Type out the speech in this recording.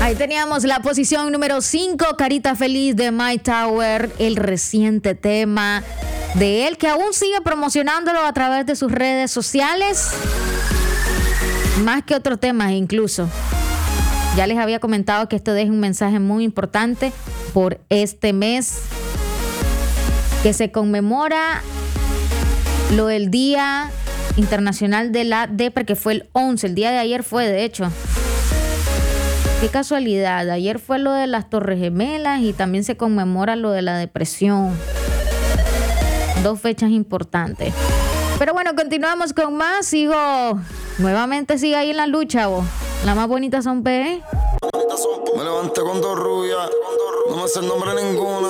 Ahí teníamos la posición número 5, Carita Feliz de My Tower, el reciente tema de él que aún sigue promocionándolo a través de sus redes sociales, más que otros temas incluso. Ya les había comentado que esto deja un mensaje muy importante por este mes que se conmemora lo del Día Internacional de la Depre, que fue el 11, el día de ayer fue de hecho. Qué casualidad, ayer fue lo de las Torres Gemelas y también se conmemora lo de la depresión. 2 fechas importantes. Pero bueno, continuamos con más. Nuevamente sigue ahí en la lucha, vos. La más bonita son P. Me levanté con 2 rubias, no me sé el nombre ninguna.